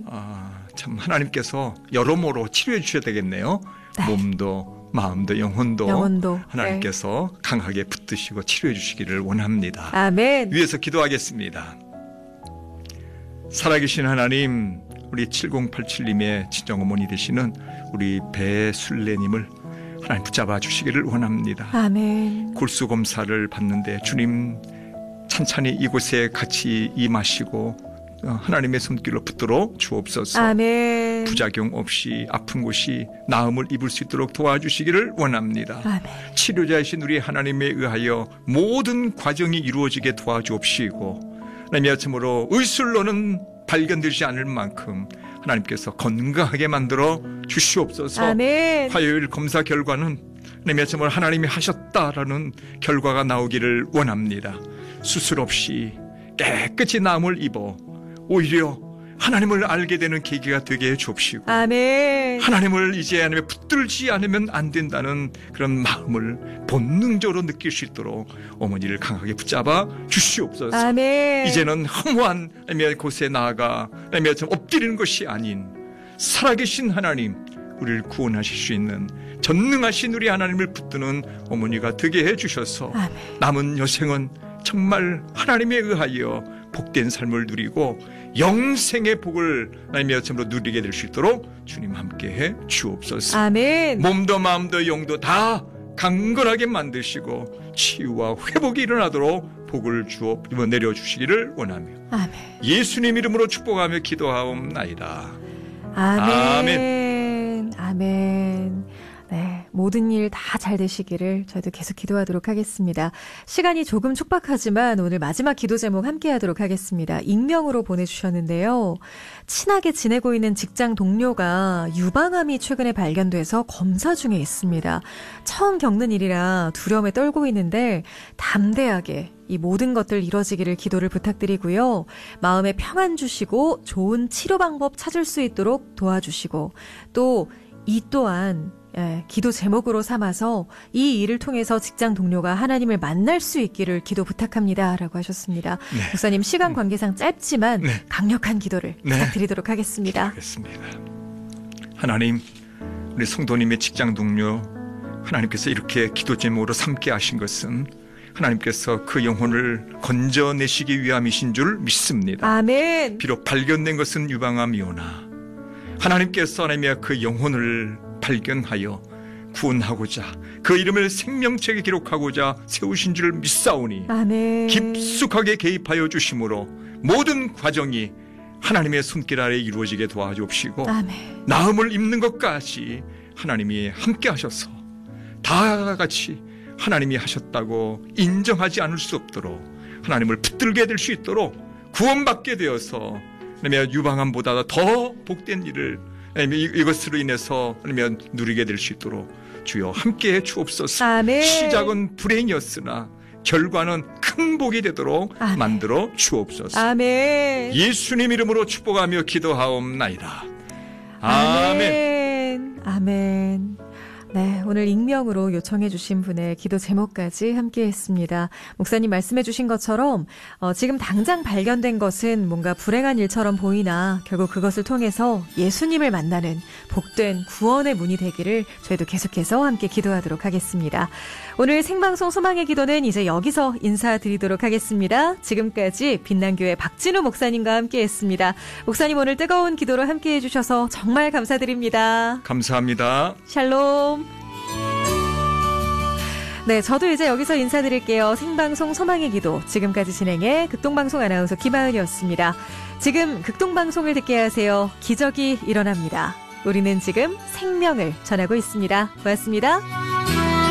참 하나님께서 여러모로 치료해 주셔야 되겠네요. 네. 몸도 마음도 영혼도 하나님께서 네. 강하게 붙드시고 치료해 주시기를 원합니다. 아멘. 위에서 기도하겠습니다. 살아계신 하나님, 우리 7087님의 친정어머니 되시는 우리 배순례님을 하나님 붙잡아 주시기를 원합니다. 아멘. 골수검사를 받는데 주님 찬찬히 이곳에 같이 임하시고 하나님의 손길로 붙들어 주옵소서. 아멘. 부작용 없이 아픈 곳이 나음을 입을 수 있도록 도와주시기를 원합니다. 아멘. 치료자이신 우리 하나님에 의하여 모든 과정이 이루어지게 도와주옵시고 하나님의 아침으로 의술로는 발견되지 않을 만큼 하나님께서 건강하게 만들어 주시옵소서. 아멘. 화요일 검사 결과는 하나님의 아침으로 하나님이 하셨다라는 결과가 나오기를 원합니다. 수술 없이 깨끗이 나음을 입어 오히려 하나님을 알게 되는 계기가 되게 해 주옵시고 아멘. 하나님을 이제 하나님의 붙들지 않으면 안 된다는 그런 마음을 본능적으로 느낄 수 있도록 어머니를 강하게 붙잡아 주시옵소서. 아멘. 이제는 허무한 하나님의 곳에 나아가 하나님의 엎드리는 것이 아닌 살아계신 하나님, 우리를 구원하실 수 있는 전능하신 우리 하나님을 붙드는 어머니가 되게 해 주셔서 아멘. 남은 여생은 정말 하나님에 의하여 복된 삶을 누리고 영생의 복을 하나님의 어쩜으로 누리게 될 수 있도록 주님 함께해 주옵소서. 아멘. 몸도 마음도 영도 다 강건하게 만드시고 치유와 회복이 일어나도록 복을 내려주시기를 원하며 아멘. 예수님 이름으로 축복하며 기도하옵나이다. 아멘. 아멘. 네, 모든 일 다 잘 되시기를 저희도 계속 기도하도록 하겠습니다. 시간이 조금 촉박하지만 오늘 마지막 기도 제목 함께 하도록 하겠습니다. 익명으로 보내주셨는데요. 친하게 지내고 있는 직장 동료가 유방암이 최근에 발견돼서 검사 중에 있습니다. 처음 겪는 일이라 두려움에 떨고 있는데 담대하게 이 모든 것들 이뤄지기를 기도를 부탁드리고요. 마음에 평안 주시고 좋은 치료 방법 찾을 수 있도록 도와주시고 또 이 또한 기도 제목으로 삼아서 이 일을 통해서 직장 동료가 하나님을 만날 수 있기를 기도 부탁합니다. 라고 하셨습니다. 네. 목사님 시간 관계상 짧지만 네. 강력한 기도를 부탁드리도록 하겠습니다. 기도하겠습니다. 하나님, 우리 성도님의 직장 동료 하나님께서 이렇게 기도 제목으로 삼게 하신 것은 하나님께서 그 영혼을 건져내시기 위함이신 줄 믿습니다. 아멘. 비록 발견된 것은 유방암이오나 하나님께서 하나님의 그 영혼을 발견하여 구원하고자 그 이름을 생명책에 기록하고자 세우신 줄 믿사오니 아멘. 깊숙하게 개입하여 주심으로 모든 과정이 하나님의 손길 아래 이루어지게 도와주옵시고 아멘. 나음을 입는 것까지 하나님이 함께 하셔서 다 같이 하나님이 하셨다고 인정하지 않을 수 없도록 하나님을 붙들게 될 수 있도록 구원받게 되어서 하나님의 유방암보다 더 복된 일을 이것으로 인해서 하나님 누리게 될 수 있도록 주여 함께해 주옵소서. 아멘. 시작은 불행이었으나 결과는 큰 복이 되도록 아멘. 만들어 주옵소서. 아멘. 예수님 이름으로 축복하며 기도하옵나이다. 아멘. 아멘. 네, 오늘 익명으로 요청해 주신 분의 기도 제목까지 함께 했습니다. 목사님 말씀해 주신 것처럼 지금 당장 발견된 것은 뭔가 불행한 일처럼 보이나 결국 그것을 통해서 예수님을 만나는 복된 구원의 문이 되기를 저희도 계속해서 함께 기도하도록 하겠습니다. 오늘 생방송 소망의 기도는 이제 여기서 인사드리도록 하겠습니다. 지금까지 빛난교회 박진우 목사님과 함께 했습니다. 목사님 오늘 뜨거운 기도로 함께 해주셔서 정말 감사드립니다. 감사합니다. 샬롬. 네, 저도 이제 여기서 인사드릴게요. 생방송 소망의 기도, 지금까지 진행해 극동방송 아나운서 김하은이었습니다. 지금 극동방송을 듣게 하세요. 기적이 일어납니다. 우리는 지금 생명을 전하고 있습니다. 고맙습니다.